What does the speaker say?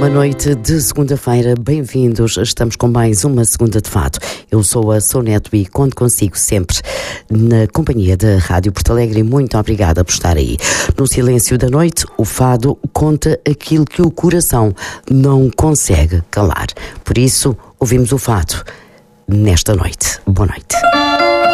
Uma noite de segunda-feira, bem-vindos. Estamos com mais uma segunda de fado. Eu sou a Soneto e conto consigo sempre na companhia da Rádio Porto Alegre e muito obrigada por estar aí. No silêncio da noite, o fado conta aquilo que o coração não consegue calar. Por isso, ouvimos o fado nesta noite. Boa noite.